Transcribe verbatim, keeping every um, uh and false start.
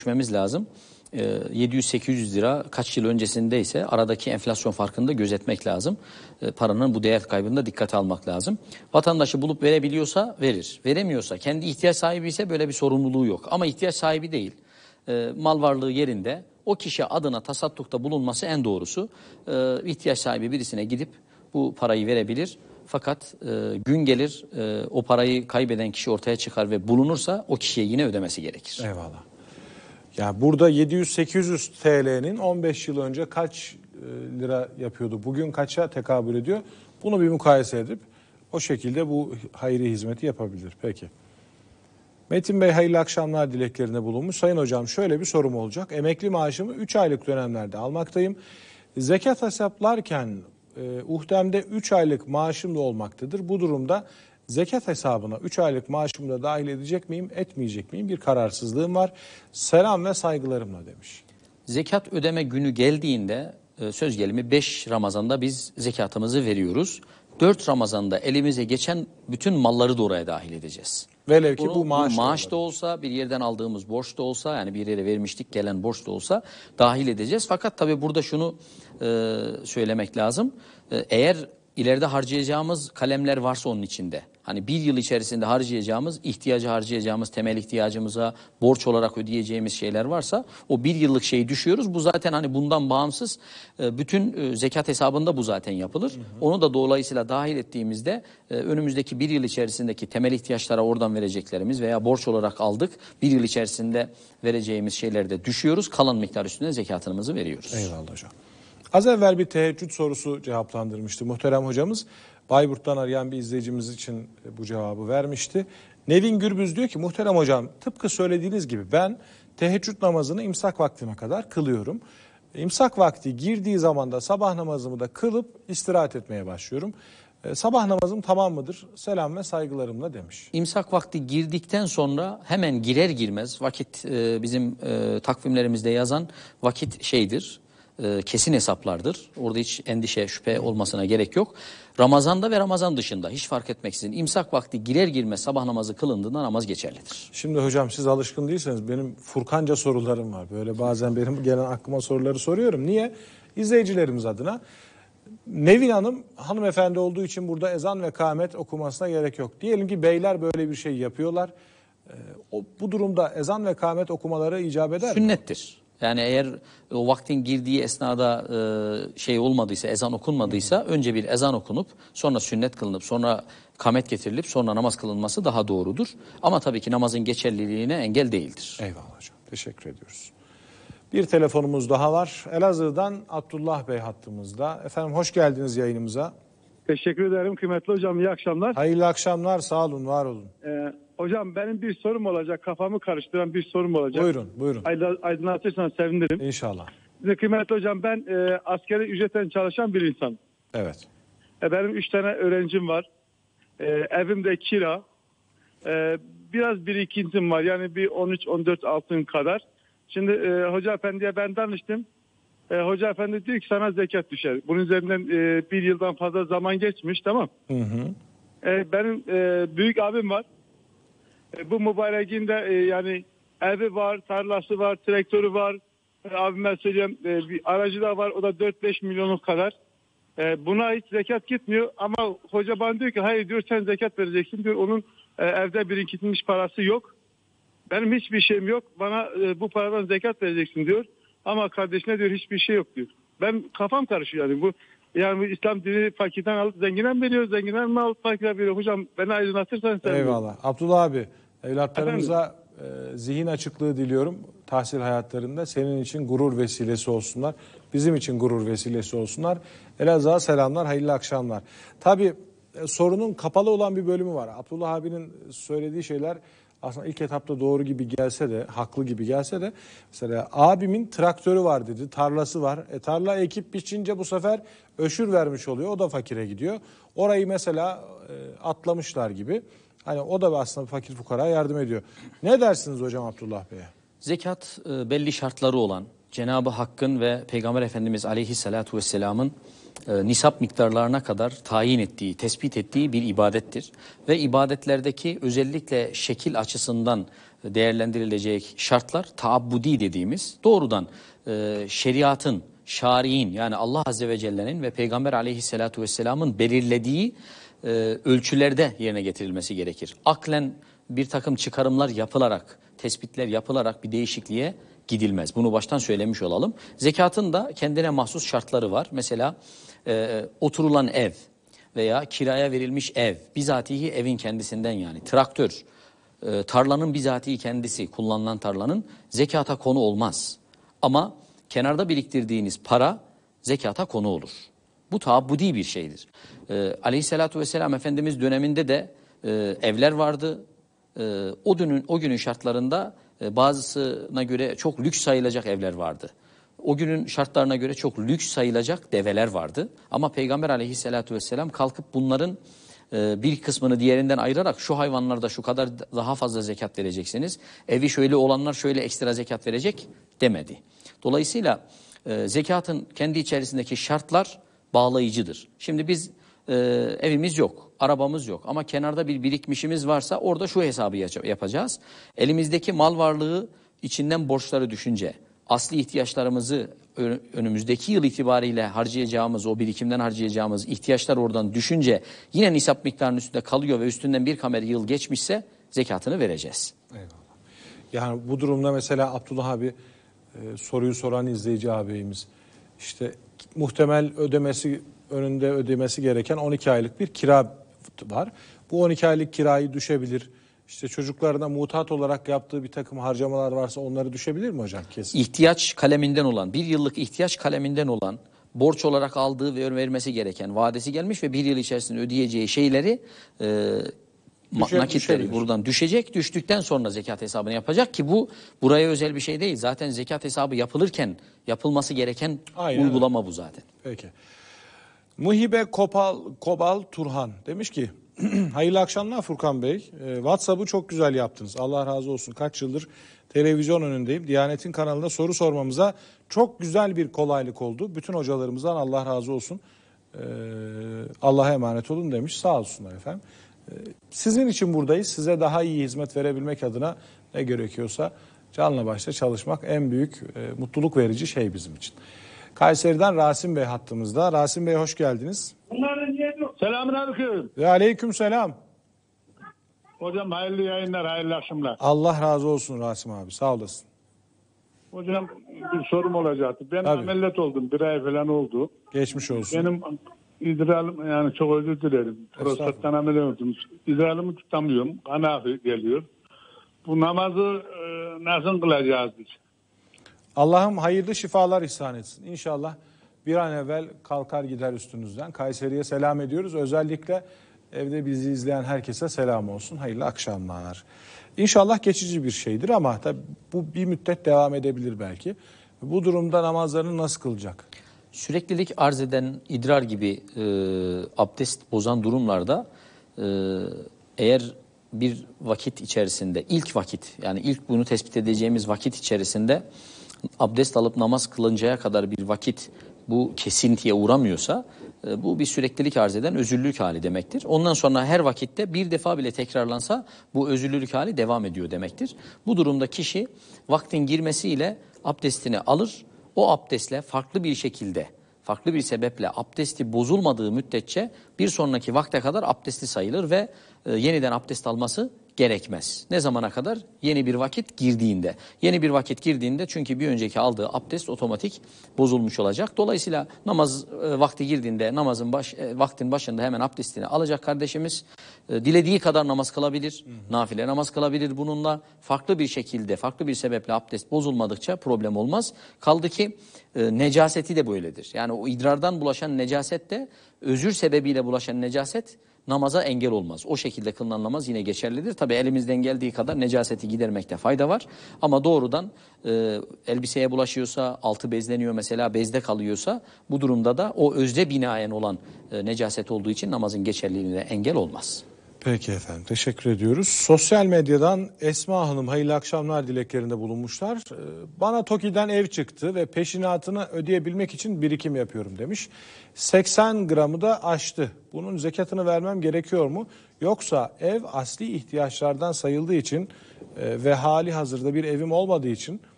düşmemiz lazım. yedi yüz sekiz yüz lira kaç yıl öncesindeyse aradaki enflasyon farkını da gözetmek lazım. Paranın bu değer kaybında dikkate almak lazım. Vatandaşı bulup verebiliyorsa verir. Veremiyorsa, kendi ihtiyaç sahibi ise böyle bir sorumluluğu yok. Ama ihtiyaç sahibi değil. Mal varlığı yerinde, o kişi adına tasaddukta bulunması en doğrusu. İhtiyaç sahibi birisine gidip bu parayı verebilir. Fakat e, gün gelir e, o parayı kaybeden kişi ortaya çıkar ve bulunursa o kişiye yine ödemesi gerekir. Eyvallah. Yani burada yedi yüz sekiz yüz T L'nin on beş yıl önce kaç e, lira yapıyordu? Bugün kaça tekabül ediyor? Bunu bir mukayese edip o şekilde bu hayri hizmeti yapabilir. Peki. Metin Bey hayırlı akşamlar dileklerinde bulunmuş. Sayın hocam şöyle bir sorum olacak. Emekli maaşımı üç aylık dönemlerde almaktayım. Zekat hesaplarken e, uhdemde üç aylık maaşım da olmaktadır. Bu durumda zekat hesabına üç aylık maaşımı da dahil edecek miyim, etmeyecek miyim? Bir kararsızlığım var. Selam ve saygılarımla demiş. Zekat ödeme günü geldiğinde söz gelimi beş Ramazan'da biz zekatımızı veriyoruz. dört Ramazan'da elimize geçen bütün malları da oraya dahil edeceğiz. Velev ki Bunu, bu maaş, bu maaş da olsa, bir yerden aldığımız borç da olsa, yani bir yere vermiştik gelen borç da olsa dahil edeceğiz. Fakat tabii burada şunu e, söylemek lazım. E, eğer ileride harcayacağımız kalemler varsa onun içinde, hani bir yıl içerisinde harcayacağımız, ihtiyacı harcayacağımız, temel ihtiyacımıza borç olarak ödeyeceğimiz şeyler varsa o bir yıllık şeyi düşüyoruz. Bu zaten hani bundan bağımsız bütün zekat hesabında bu zaten yapılır. Hı hı. Onu da dolayısıyla dahil ettiğimizde önümüzdeki bir yıl içerisindeki temel ihtiyaçlara oradan vereceklerimiz veya borç olarak aldık, bir yıl içerisinde vereceğimiz şeylerde düşüyoruz. Kalan miktar üstüne zekatımızı veriyoruz. Eyvallah hocam. Az evvel bir teheccüd sorusu cevaplandırmıştı muhterem hocamız. Bayburt'tan arayan bir izleyicimiz için bu cevabı vermişti. Nevin Gürbüz diyor ki muhterem hocam tıpkı söylediğiniz gibi ben teheccüd namazını imsak vaktine kadar kılıyorum. İmsak vakti girdiği zaman da sabah namazımı da kılıp istirahat etmeye başlıyorum. Sabah namazım tamam mıdır? Selam ve saygılarımla demiş. İmsak vakti girdikten sonra hemen girer girmez vakit e, bizim e, takvimlerimizde yazan vakit şeydir. Kesin hesaplardır. Orada hiç endişe, şüphe olmasına gerek yok. Ramazan'da ve Ramazan dışında hiç fark etmeksizin imsak vakti girer girmez sabah namazı kılındığında namaz geçerlidir. Şimdi hocam siz alışkın değilseniz benim Furkanca sorularım var. Böyle bazen benim gelen aklıma soruları soruyorum. Niye? İzleyicilerimiz adına. Nevin Hanım hanımefendi olduğu için burada ezan ve kâmet okumasına gerek yok. Diyelim ki beyler böyle bir şey yapıyorlar. Ee, o, bu durumda ezan ve kâmet okumaları icap eder mi? Sünnettir. Yani eğer o vaktin girdiği esnada e, şey olmadıysa, ezan okunmadıysa Hı. önce bir ezan okunup sonra sünnet kılınıp sonra kamet getirilip sonra namaz kılınması daha doğrudur. Ama tabii ki namazın geçerliliğine engel değildir. Eyvallah hocam. Teşekkür ediyoruz. Bir telefonumuz daha var. Elazığ'dan Abdullah Bey hattımızda. Efendim hoş geldiniz yayınımıza. Teşekkür ederim kıymetli hocam. İyi akşamlar. Hayırlı akşamlar. Sağ olun, var olun. Ee, hocam benim bir sorum olacak. Kafamı karıştıran bir sorum olacak. Buyurun, buyurun. Aydınlatırsanız sevinirim. İnşallah. Şimdi kıymetli hocam ben e, askeri ücretten çalışan bir insan. Evet. E, benim üç tane öğrencim var. E, evimde kira. E, biraz birikintim var. Yani bir on üç on dört altın kadar. Şimdi e, Hoca Efendi'ye ben danıştım. E, Hoca Efendi diyor ki sana zekat düşer. Bunun üzerinden e, bir yıldan fazla zaman geçmiş, tamam. Hı hı. E, benim e, büyük abim var. E, bu mübarekin de e, yani evi var, tarlası var, traktörü var. E, abime söyleyeyim e, bir aracı da var. O da dört beş milyonluk kadar. E, buna hiç zekat gitmiyor. Ama hoca bana diyor ki hayır diyor sen zekat vereceksin diyor. Onun e, evde birikinmiş parası yok. Benim hiçbir şeyim yok. Bana e, bu paradan zekat vereceksin diyor. Ama kardeşine diyor hiçbir şey yok diyor. Ben kafam karışıyor yani bu. Yani bu İslam dini fakirden alıp zengine mi veriyor? Zenginden mi alıp fakire veriyor? Hocam beni aydınlatırsan sen. Eyvallah. Abdullah abi evlatlarımıza e, zihin açıklığı diliyorum. Tahsil hayatlarında senin için gurur vesilesi olsunlar. Bizim için gurur vesilesi olsunlar. Elazığ'a selamlar, hayırlı akşamlar. Tabii e, sorunun kapalı olan bir bölümü var. Abdullah abinin söylediği şeyler aslında ilk etapta doğru gibi gelse de, haklı gibi gelse de mesela abimin traktörü var dedi, tarlası var. E, tarla ekip biçince bu sefer öşür vermiş oluyor. O da fakire gidiyor. Orayı mesela e, atlamışlar gibi. Hani o da aslında fakir fukara yardım ediyor. Ne dersiniz hocam Abdullah Bey'e? Zekat e, belli şartları olan, Cenab-ı Hakk'ın ve Peygamber Efendimiz Aleyhisselatü Vesselam'ın e, nisap miktarlarına kadar tayin ettiği, tespit ettiği bir ibadettir. Ve ibadetlerdeki özellikle şekil açısından değerlendirilecek şartlar taabbudi dediğimiz doğrudan e, şeriatın, şari'in yani Allah Azze ve Celle'nin ve Peygamber Aleyhisselatü Vesselam'ın belirlediği e, ölçülerde yerine getirilmesi gerekir. Aklen bir takım çıkarımlar yapılarak, tespitler yapılarak bir değişikliğe gidilmez. Bunu baştan söylemiş olalım. Zekatın da kendine mahsus şartları var. Mesela e, oturulan ev veya kiraya verilmiş ev, bizatihi evin kendisinden yani traktör, e, tarlanın bizatihi kendisi, kullanılan tarlanın zekata konu olmaz. Ama kenarda biriktirdiğiniz para zekata konu olur. Bu taabbudi bir şeydir. E, Aleyhisselatü Vesselam Efendimiz döneminde de e, evler vardı. E, o günün o günün şartlarında e, bazısına göre çok lüks sayılacak evler vardı. O günün şartlarına göre çok lüks sayılacak develer vardı. Ama Peygamber Aleyhisselatü Vesselam kalkıp bunların e, bir kısmını diğerinden ayırarak şu hayvanlarda şu kadar daha fazla zekat vereceksiniz. Evi şöyle olanlar şöyle ekstra zekat verecek demedi. Dolayısıyla e, zekatın kendi içerisindeki şartlar bağlayıcıdır. Şimdi biz e, evimiz yok, arabamız yok ama kenarda bir birikmişimiz varsa orada şu hesabı yapacağız. Elimizdeki mal varlığı içinden borçları düşünce, asli ihtiyaçlarımızı önümüzdeki yıl itibariyle harcayacağımız, o birikimden harcayacağımız ihtiyaçlar oradan düşünce yine nisap miktarının üstünde kalıyor ve üstünden bir kamer yıl geçmişse zekatını vereceğiz. Eyvallah. Yani bu durumda mesela Abdullah abi e, soruyu soran izleyici abimiz işte muhtemel ödemesi önünde ödemesi gereken on iki aylık bir kira var. Bu on iki aylık kirayı düşebilir. İşte çocuklarına mutat olarak yaptığı bir takım harcamalar varsa onları düşebilir mi hocam? Kesin. İhtiyaç kaleminden olan, bir yıllık ihtiyaç kaleminden olan, borç olarak aldığı ve vermesi gereken, vadesi gelmiş ve bir yıl içerisinde ödeyeceği şeyleri, e, Düşe, nakitleri düşebilir. buradan düşecek. Düştükten sonra zekat hesabını yapacak ki bu buraya özel bir şey değil. Zaten zekat hesabı yapılırken yapılması gereken Aynen uygulama öyle. bu zaten. Peki. Muhibe Kopal, Kobal Turhan demiş ki hayırlı akşamlar Furkan Bey. Ee, WhatsApp'ı çok güzel yaptınız. Allah razı olsun. Kaç yıldır televizyon önündeyim. Diyanet'in kanalında soru sormamıza çok güzel bir kolaylık oldu. Bütün hocalarımızdan Allah razı olsun. Ee, Allah'a emanet olun demiş. Sağ olsunlar efendim. Ee, sizin için buradayız. Size daha iyi hizmet verebilmek adına ne gerekiyorsa canla başla çalışmak en büyük e, mutluluk verici şey bizim için. Kayseri'den Rasim Bey hattımızda. Rasim Bey hoş geldiniz. Selamünaleyküm. Ve aleyküm selam. Hocam hayırlı yayınlar, hayırlı akşamlar. Allah razı olsun Rasim abi, sağ olasın. Hocam bir sorum olacaktı. Ben Tabii. ameliyat oldum, bir ay falan oldu. Geçmiş olsun. Benim idrarım, yani çok özür dilerim. Prostattan ameliyat oldum. İdrarımı tutamıyorum, kan akı geliyor. Bu namazı e, nasıl kılacağız biz? Allah'ım hayırlı şifalar ihsan etsin. İnşallah bir an evvel kalkar gider üstünüzden. Kayseri'ye selam ediyoruz. Özellikle evde bizi izleyen herkese selam olsun. Hayırlı akşamlar. İnşallah geçici bir şeydir ama tabii bu bir müddet devam edebilir belki. Bu durumda namazlarını nasıl kılacak? Süreklilik arz eden idrar gibi e, abdest bozan durumlarda e, eğer bir vakit içerisinde, ilk vakit yani ilk bunu tespit edeceğimiz vakit içerisinde abdest alıp namaz kılıncaya kadar bir vakit bu kesintiye uğramıyorsa e, bu bir süreklilik arz eden özürlülük hali demektir. Ondan sonra her vakitte bir defa bile tekrarlansa bu özürlülük hali devam ediyor demektir. Bu durumda kişi vaktin girmesiyle abdestini alır. O abdestle farklı bir şekilde, farklı bir sebeple abdesti bozulmadığı müddetçe bir sonraki vakte kadar abdestli sayılır ve e, yeniden abdest alması gerekmez. Ne zamana kadar? Yeni bir vakit girdiğinde. Yeni bir vakit girdiğinde çünkü bir önceki aldığı abdest otomatik bozulmuş olacak. Dolayısıyla namaz e, vakti girdiğinde namazın baş, e, vaktin başında hemen abdestini alacak kardeşimiz. E, dilediği kadar namaz kılabilir. Hı hı. Nafile namaz kılabilir bununla. Farklı bir şekilde, farklı bir sebeple abdest bozulmadıkça problem olmaz. Kaldı ki e, necaseti de böyledir. Yani o idrardan bulaşan necaset de özür sebebiyle bulaşan necaset namaza engel olmaz. O şekilde kılınan namaz yine geçerlidir. Tabi elimizden geldiği kadar necaseti gidermekte fayda var. Ama doğrudan e, elbiseye bulaşıyorsa, altı bezleniyor mesela, bezde kalıyorsa bu durumda da o özde binaen olan e, necaset olduğu için namazın geçerliliğine engel olmaz. Peki efendim, teşekkür ediyoruz. Sosyal medyadan Esma Hanım hayırlı akşamlar dileklerinde bulunmuşlar. Ee, Bana TOKİ'den ev çıktı ve peşinatını ödeyebilmek için birikim yapıyorum demiş. seksen gramı da aştı. Bunun zekatını vermem gerekiyor mu? Yoksa ev asli ihtiyaçlardan sayıldığı için e, ve hali hazırda bir evim olmadığı için